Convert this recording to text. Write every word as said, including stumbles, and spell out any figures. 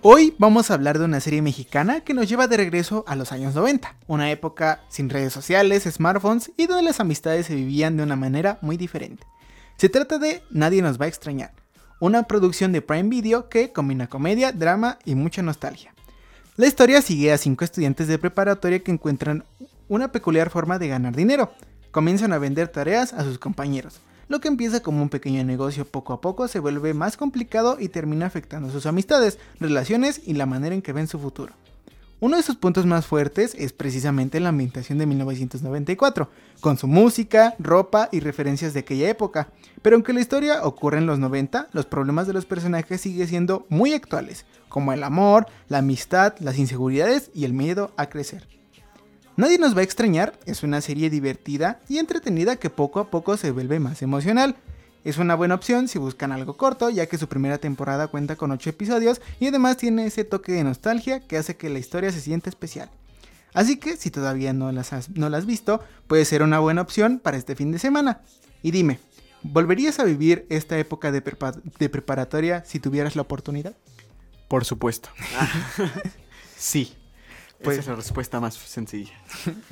Hoy vamos a hablar de una serie mexicana que nos lleva de regreso a los años noventa, una época sin redes sociales, smartphones y donde las amistades se vivían de una manera muy diferente. Se trata de Nadie nos va a extrañar, una producción de Prime Video que combina comedia, drama y mucha nostalgia. La historia sigue a cinco estudiantes de preparatoria que encuentran una peculiar forma de ganar dinero. Comienzan a vender tareas a sus compañeros. Lo que empieza como un pequeño negocio poco a poco se vuelve más complicado y termina afectando sus amistades, relaciones y la manera en que ven su futuro. Uno de sus puntos más fuertes es precisamente la ambientación de mil novecientos noventa y cuatro, con su música, ropa y referencias de aquella época. Pero aunque la historia ocurre en los noventa, los problemas de los personajes siguen siendo muy actuales, como el amor, la amistad, las inseguridades y el miedo a crecer. Nadie nos va a extrañar es una serie divertida y entretenida que poco a poco se vuelve más emocional. Es una buena opción si buscan algo corto, ya que su primera temporada cuenta con ocho episodios y además tiene ese toque de nostalgia que hace que la historia se sienta especial. Así que si todavía no las has, no la has visto, puede ser una buena opción para este fin de semana. Y dime, ¿volverías a vivir esta época de, prepa- de preparatoria si tuvieras la oportunidad? Por supuesto. Sí. Pues esa es la respuesta más sencilla.